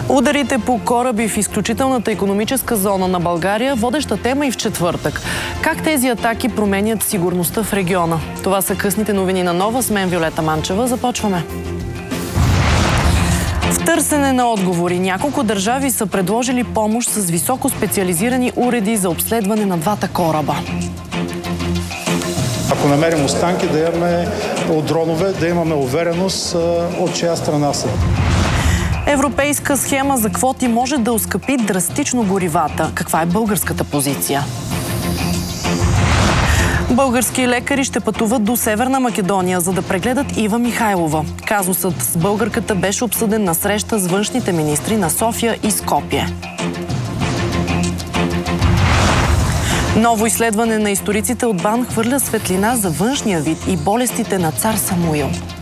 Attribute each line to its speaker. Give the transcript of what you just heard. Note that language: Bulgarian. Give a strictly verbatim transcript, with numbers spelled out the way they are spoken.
Speaker 1: Ударите по кораби в изключителната икономическа зона на България – водеща тема и в четвъртък. Как тези атаки променят сигурността в региона? Това са късните новини на Нова. С мен Виолета Манчева. Започваме. В търсене на отговори няколко държави са предложили помощ с високо специализирани уреди за обследване на двата кораба.
Speaker 2: Ако намерим останки, да имаме от дронове, да имаме увереност от чия страна са.
Speaker 1: Европейска схема за квоти може да оскъпи драстично горивата. Каква е българската позиция? Български лекари ще пътуват до Северна Македония, за да прегледат Ива Михайлова. Казусът с българката беше обсъден на среща с външните министри на София и Скопие. Ново изследване на историците от БАН хвърля светлина за външния вид и болестите на цар Самуил.